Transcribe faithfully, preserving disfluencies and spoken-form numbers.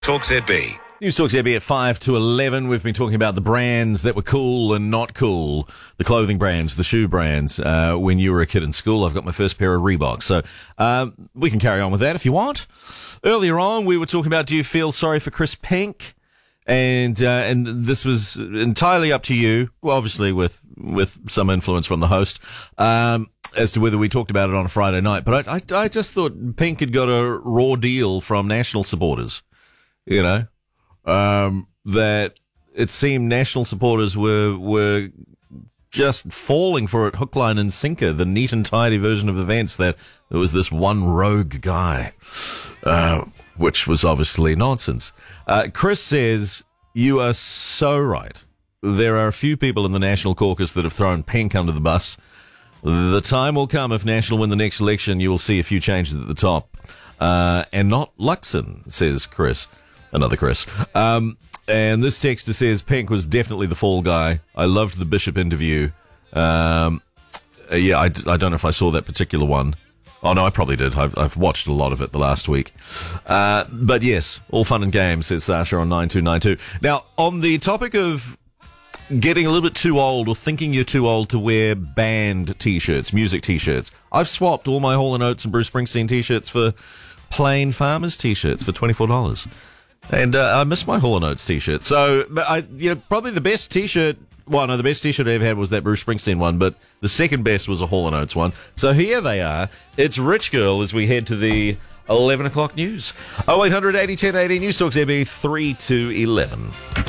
Talk Z B. News Talk Z B at five to eleven. We've been talking about the brands that were cool and not cool, the clothing brands, the shoe brands, uh, when you were a kid in school. I've got my first pair of Reeboks, so um, we can carry on with that if you want. Earlier on, we were talking about, do you feel sorry for Chris Pink? And uh, and this was entirely up to you, well, obviously with, with some influence from the host, um, as to whether we talked about it on a Friday night. But I, I, I just thought Pink had got a raw deal from National supporters, you know. Um, that it seemed National supporters were were just falling for it hook, line, and sinker, the neat and tidy version of events, that there was this one rogue guy, uh, which was obviously nonsense. Uh, Chris says, you are so right. There are a few people in the National caucus that have thrown Pink under the bus. The time will come, if National win the next election, you will see a few changes at the top. Uh, and not Luxon, says Chris. Another Chris. Um, and this texter says, Pink was definitely the fall guy. I loved the Bishop interview. Um, uh, yeah, I, I don't know if I saw that particular one. Oh, no, I probably did. I've, I've watched a lot of it the last week. Uh, but yes, all fun and games, says Sasha on nine two nine two. Now, on the topic of getting a little bit too old or thinking you're too old to wear band T-shirts, music T-shirts, I've swapped all my Hall and Oates and Bruce Springsteen T-shirts for plain Farmers T-shirts for twenty-four dollars. And uh, I miss my Hall and Oates T-shirt. So, but I, you know, probably the best T-shirt, well, no, the best T-shirt I ever had was that Bruce Springsteen one, but the second best was a Hall and Oates one. So here they are. It's Rich Girl as we head to the eleven o'clock news. oh eight hundred eighty ten eighty, News Talk Z B, three to eleven.